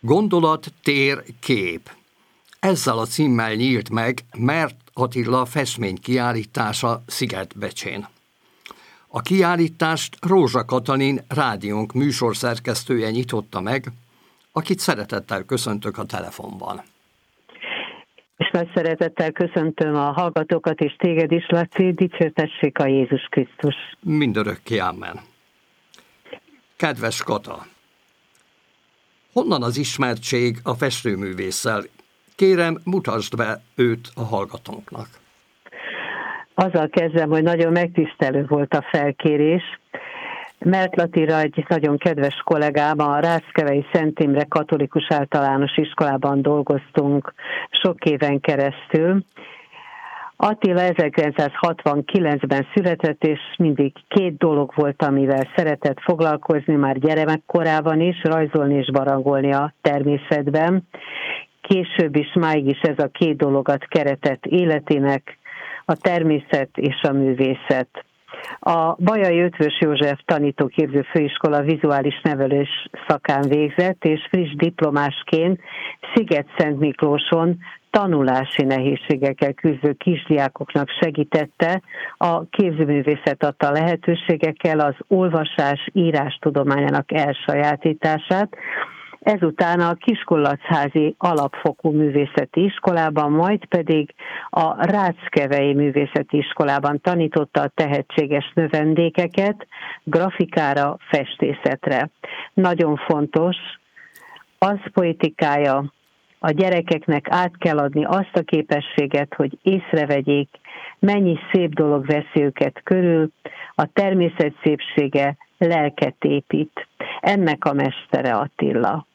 Gondolat, tér, kép. Ezzel a címmel nyílt meg Mert Attila festmény kiállítása Szigetbecsén. A kiállítást Rózsa Katalin rádiónk műsorszerkesztője nyitotta meg, akit szeretettel köszöntök a telefonban. És nagy szeretettel köszöntöm a hallgatókat, és téged is, Laci, dicsértessék a Jézus Krisztus. Mindörökké amen. Kedves Kata, honnan az ismertség a festőművésszel? Kérem, mutasd be őt a hallgatónknak. Azzal kezdem, hogy nagyon megtisztelő volt a felkérés. Mert Latira egy nagyon kedves kollégám, a Ráckevei Szent Imre Katolikus Általános Iskolában dolgoztunk sok éven keresztül. Attila 1969-ben született, és mindig két dolog volt, amivel szeretett foglalkozni már gyermekkorában is, rajzolni és barangolni a természetben. Később is, máig is ez a két dologat keretett életének, a természet és a művészet. A Bajai Eötvös József Tanítóképző Főiskola vizuális nevelés szakán végzett, és friss diplomásként Sziget-Szentmiklóson tanulási nehézségekkel küzdő kisdiákoknak segítette a képzőművészet adta lehetőségekkel az olvasás, írás tudományának elsajátítását. Ezután a Kiskolachházi Alapfokú Művészeti Iskolában, majd pedig a Ráckevei Művészeti Iskolában tanította a tehetséges növendékeket grafikára, festészetre. Nagyon fontos, az poetikája, a gyerekeknek át kell adni azt a képességet, hogy észrevegyék, mennyi szép dolog veszi őket körül, a természet szépsége lelket épít. Ennek a mestere Attila.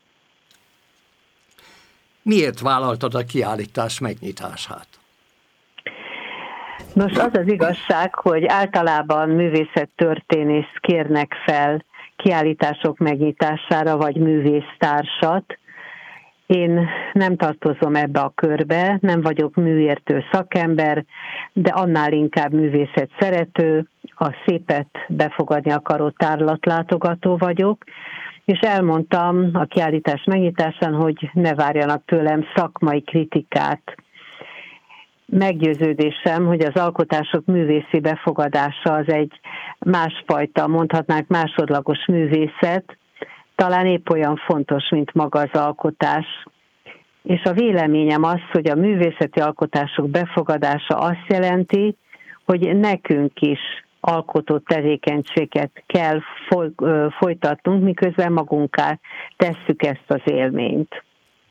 Miért vállaltad a kiállítás megnyitását? Nos, az az igazság, hogy általában művészettörténészt kérnek fel kiállítások megnyitására, vagy művésztársat. Én nem tartozom ebbe a körbe, nem vagyok műértő szakember, de annál inkább művészet szerető, a szépet befogadni akaró tárlatlátogató vagyok, és elmondtam a kiállítás megnyitásán, hogy ne várjanak tőlem szakmai kritikát. Meggyőződésem, hogy az alkotások művészi befogadása az egy másfajta, mondhatnánk másodlagos művészet, talán épp olyan fontos, mint maga az alkotás. És a véleményem az, hogy a művészeti alkotások befogadása azt jelenti, hogy nekünk is alkotó tevékenységet kell folytatnunk, miközben magunká tesszük ezt az élményt.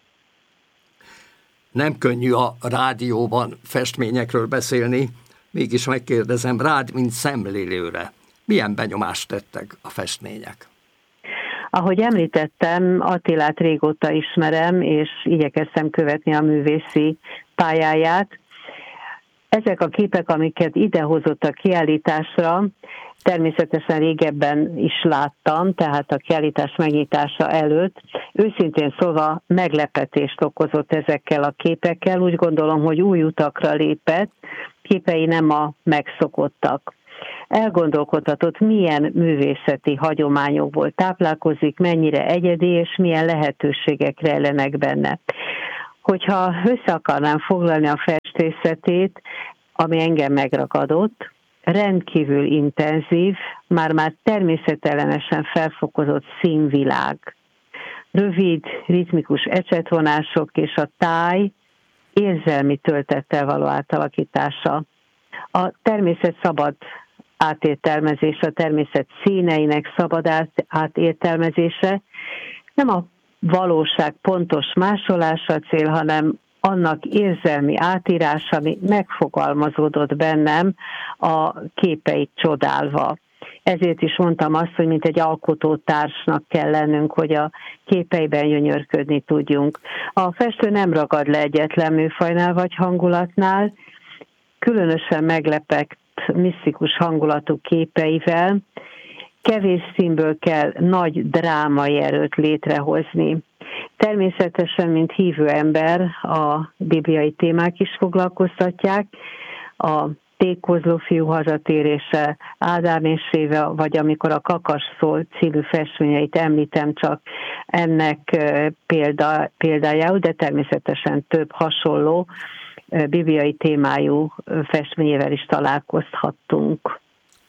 Nem könnyű a rádióban festményekről beszélni, mégis megkérdezem rád, mint szemlélőre. Milyen benyomást tettek a festmények? Ahogy említettem, Attilát régóta ismerem, és igyekeztem követni a művészi pályáját. Ezek a képek, amiket idehozott a kiállításra, természetesen régebben is láttam, tehát a kiállítás megnyitása előtt. Őszintén szólva meglepetést okozott ezekkel a képekkel. Úgy gondolom, hogy új utakra lépett, képei nem a megszokottak. Elgondolkodhatott, milyen művészeti hagyományokból táplálkozik, mennyire egyedi, és milyen lehetőségek rejlenek benne. Hogyha össze akarnám foglalni a festészetét, ami engem megragadott, rendkívül intenzív, már természetellenesen felfokozott színvilág. Rövid, ritmikus ecsetvonások és a táj érzelmi töltettel való átalakítása. A természet szabad átértelmezése, a természet színeinek szabad átértelmezése nem a valóság pontos másolása a cél, hanem annak érzelmi átírása, ami megfogalmazódott bennem a képeit csodálva. Ezért is mondtam azt, hogy mint egy alkotótársnak kell lennünk, hogy a képeiben gyönyörködni tudjunk. A festő nem ragad le egyetlen műfajnál vagy hangulatnál, különösen meglepett misztikus hangulatú képeivel, kevés színből kell nagy drámai erőt létrehozni. Természetesen, mint hívő ember, a bibliai témák is foglalkoztatják, a tékozló fiú hazatérése, Ádám és Éva, vagy amikor a Kakas szól című festményeit említem csak ennek példájául, de természetesen több hasonló bibliai témájú festményével is találkozhattunk.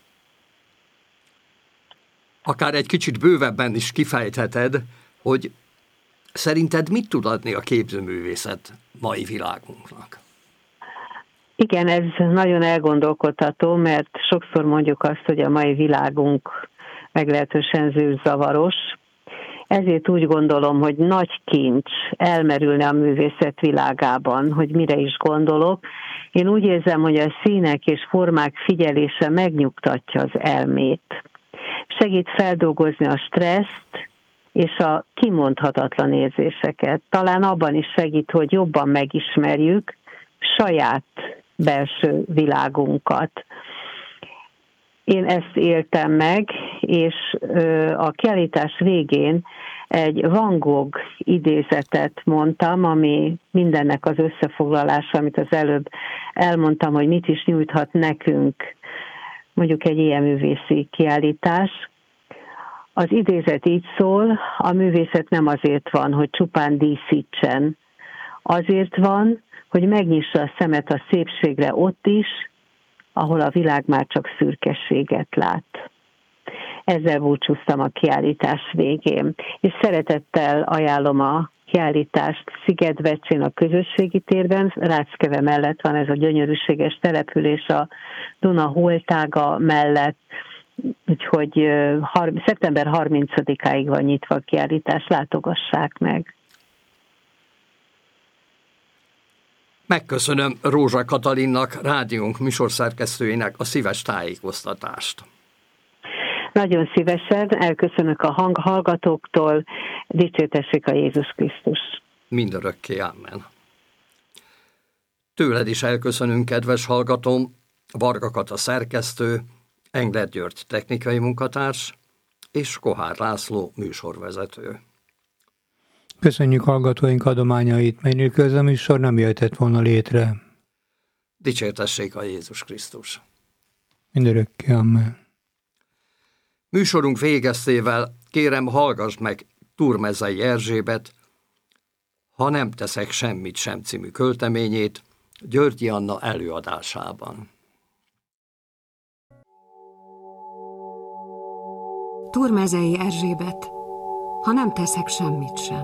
Akár egy kicsit bővebben is kifejtheted, hogy szerinted mit tud adni a képzőművészet mai világunknak? Igen, ez nagyon elgondolkodtató, mert sokszor mondjuk azt, hogy a mai világunk meglehetősen zűrzavaros. Ezért úgy gondolom, hogy nagy kincs elmerülne a művészet világában, hogy mire is gondolok. Én úgy érzem, hogy a színek és formák figyelése megnyugtatja az elmét. Segít feldolgozni a stresszt és a kimondhatatlan érzéseket. Talán abban is segít, hogy jobban megismerjük saját belső világunkat. Én ezt éltem meg, és a kiállítás végén egy Van Gogh idézetet mondtam, ami mindennek az összefoglalása, amit az előbb elmondtam, hogy mit is nyújthat nekünk mondjuk egy ilyen művészi kiállítás. Az idézet így szól: a művészet nem azért van, hogy csupán díszítsen, azért van, hogy megnyissa a szemet a szépségre ott is, ahol a világ már csak szürkességet lát. Ezzel búcsúztam a kiállítás végén, és szeretettel ajánlom a kiállítást Szigetbecsén a közösségi térben. Ráckeve mellett van ez a gyönyörűséges település a Duna holtága mellett, úgyhogy szeptember 30-áig van nyitva a kiállítás, látogassák meg. Megköszönöm Rózsa Katalinnak, rádiónk műsorszerkesztőjének a szíves tájékoztatást. Nagyon szívesen elköszönök a hallgatóktól, dicsértessék a Jézus Krisztus. Mindörökké, amen. Tőled is elköszönünk, kedves hallgatóm, Varga Kata szerkesztő, Engler György technikai munkatárs és Kohár László műsorvezető. Köszönjük hallgatóink adományait, mely nélkül ez a műsor nem jöhetett volna létre. Dicsértessék a Jézus Krisztus. Mindörökké, amen. Műsorunk végeztével kérem, hallgass meg Turmezei Erzsébet Ha nem teszek semmit sem című költeményét Györgyi Anna előadásában. Turmezei Erzsébet, ha nem teszek semmit sem.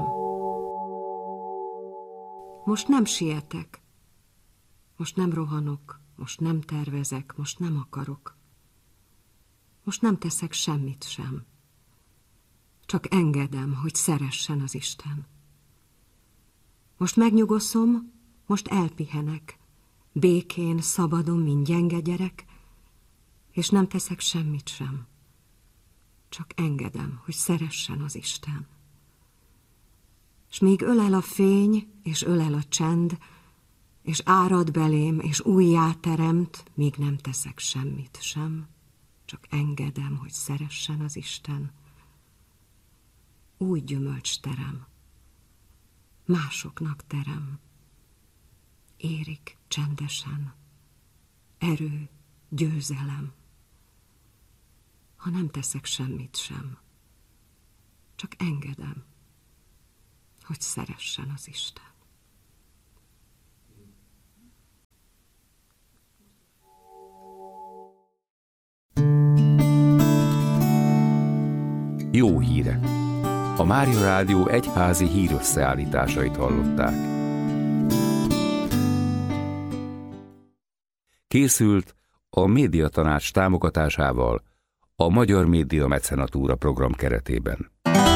Most nem sietek, most nem rohanok, most nem tervezek, most nem akarok. Most nem teszek semmit sem. Csak engedem, hogy szeressen az Isten. Most megnyugoszom, most elpihenek, békén, szabadon, mint gyenge gyerek, és nem teszek semmit sem. Csak engedem, hogy szeressen az Isten. S míg ölel a fény, és ölel a csend, és árad belém, és újjá teremt, míg nem teszek semmit sem, csak engedem, hogy szeressen az Isten. Új gyümölcs terem, másoknak terem, érik csendesen, erő, győzelem. Ha nem teszek semmit sem, csak engedem, hogy szeressen az Isten. Jó hírek! A Mária Rádió egyházi hírösszeállításait hallották. Készült a Médiatanács támogatásával a Magyar Média Mecenatúra program keretében.